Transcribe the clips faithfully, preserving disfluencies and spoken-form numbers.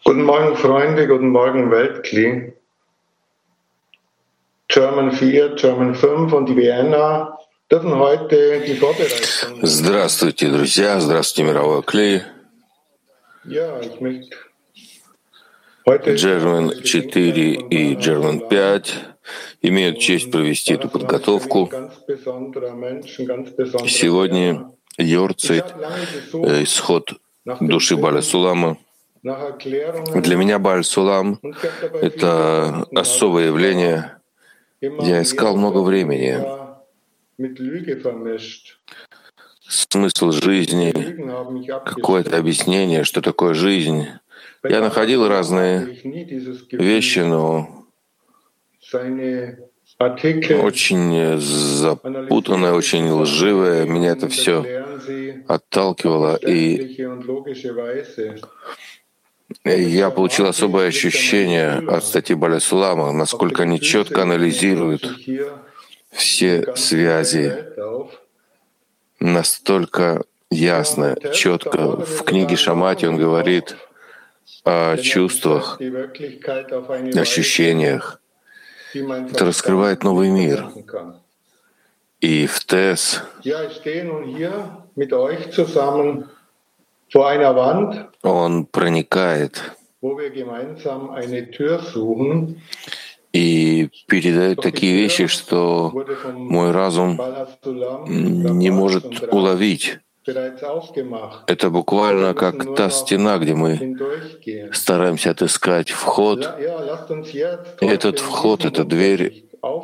Guten Morgen, Freunde, guten Morgen, Weltkli. German vier, German fünf und die Vienna dürfen heute die Vorbereitung. Здравствуйте, друзья, здравствуйте, мировой клей. Ja, ich möchte heute German четыре и German пять имеют честь провести эту подготовку. Сегодня Йорцайт, исход души Бааля Сулама. Для меня Бааль Сулам — это особое явление. Я искал много времени. Смысл жизни, какое-то объяснение, что такое жизнь. Я находил разные вещи, но очень запутанное, очень лживое. Меня это все отталкивало, и я получил особое ощущение от статьи Бааля Сулама, насколько они четко анализируют все связи, настолько ясно, четко. В книге Шамати он говорит о чувствах, ощущениях. Это раскрывает новый мир. И в ТЭС он проникает и передает такие вещи, что мой разум не может уловить. Это буквально как та стена, где мы стараемся отыскать вход. И этот вход, эта дверь,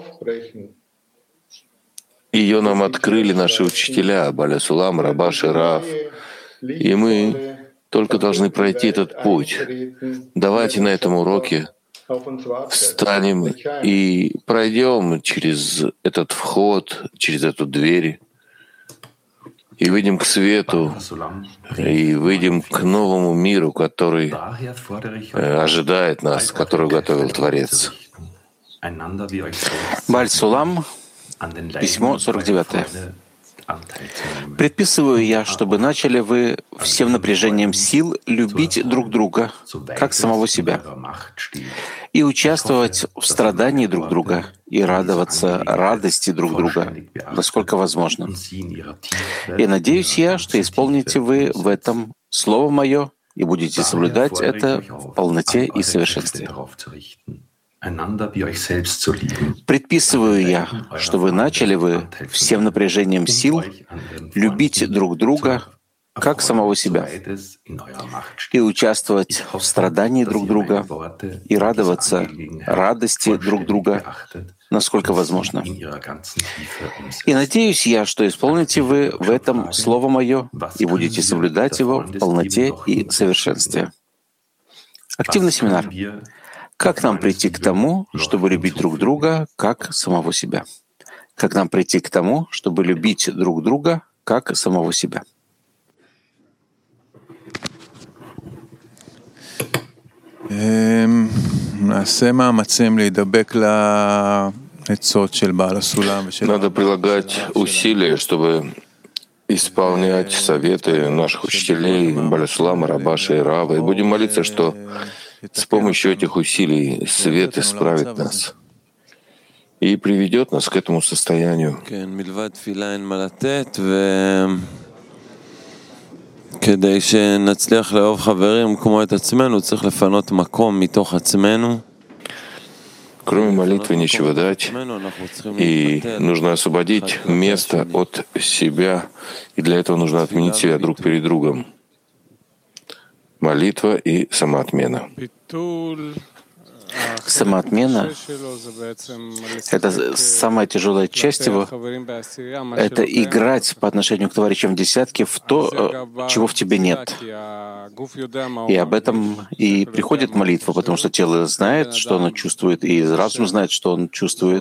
ее нам открыли наши учителя, Бааля Сулам, Рабаш и Рав. И мы только должны пройти этот путь. Давайте на этом уроке встанем и пройдем через этот вход, через эту дверь, и выйдем к свету, и выйдем к новому миру, который ожидает нас, который готовил Творец. Бааль Сулам, письмо сорок девятое. Предписываю я, чтобы начали вы всем напряжением сил любить друг друга, как самого себя, и участвовать в страдании друг друга, и радоваться радости друг друга, насколько возможно. И надеюсь я, что исполните вы в этом Слово Мое и будете соблюдать это в полноте и совершенстве. Предписываю я, что вы начали вы всем напряжением сил любить друг друга, как самого себя, и участвовать в страдании друг друга, и радоваться радости друг друга, насколько возможно. И надеюсь я, что исполните вы в этом Слово Мое и будете соблюдать его в полноте и совершенстве. Активный семинар. Как нам прийти к тому, чтобы любить друг друга, как самого себя? Как нам прийти к тому, чтобы любить друг друга, как самого себя? Надо прилагать усилия, чтобы исполнять советы наших учителей Бааля Сулама, Рабаша и Рава. И будем молиться, что с помощью этих усилий свет исправит нас и приведет нас к этому состоянию. כדי שנצליח לאהוב חברים כמו את עצמנו, צריך לפנות מקום מתוך עצמנו. Кроме молитвы нечего дать, и нужно освободить место от себя, и для этого нужно отменить себя друг перед другом. Молитва и самоотмена. Самоотмена — это самая тяжелая часть его. Это играть по отношению к товарищам в десятке в то, чего в тебе нет. И об этом и приходит молитва, потому что тело знает, что оно чувствует, и разум знает, что он чувствует.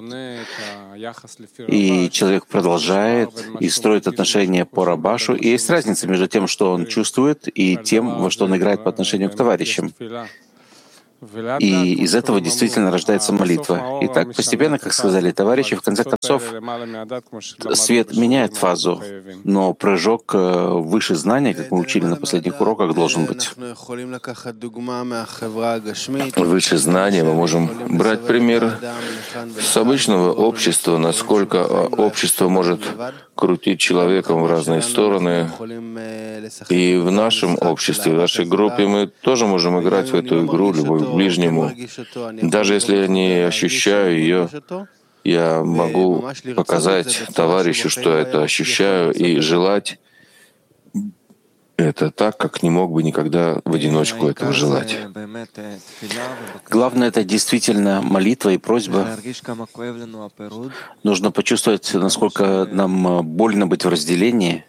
И человек продолжает и строит отношения по Рабашу. И есть разница между тем, что он чувствует, и тем, во что он играет по отношению к товарищам. И из этого действительно рождается молитва. И так постепенно, как сказали товарищи, в конце концов, свет меняет фазу, но прыжок выше знания, как мы учили на последних уроках, должен быть. Выше знания мы можем брать пример с обычного общества, насколько общество может крутить человеком в разные стороны. И в нашем обществе, в нашей группе мы тоже можем играть в эту игру, любовь к ближнему. Даже если я не ощущаю ее, я могу показать товарищу, что это ощущаю, и желать это так, как не мог бы никогда в одиночку этого желать. Главное — это действительно молитва и просьба. Нужно почувствовать, насколько нам больно быть в разделении,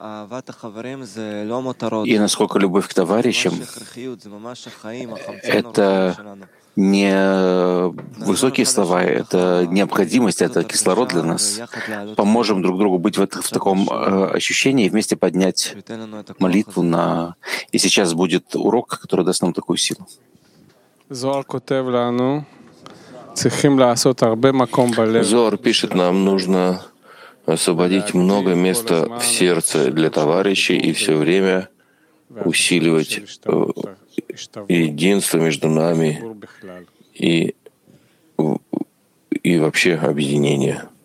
и насколько любовь к товарищам — это не высокие слова, это необходимость, это кислород для нас. Поможем друг другу быть в, это, в таком э, ощущении и вместе поднять молитву на... И сейчас будет урок, который даст нам такую силу. Зоар пишет нам, нужно освободить много места в сердце для товарищей и все время усиливать единство между нами и, и вообще объединение.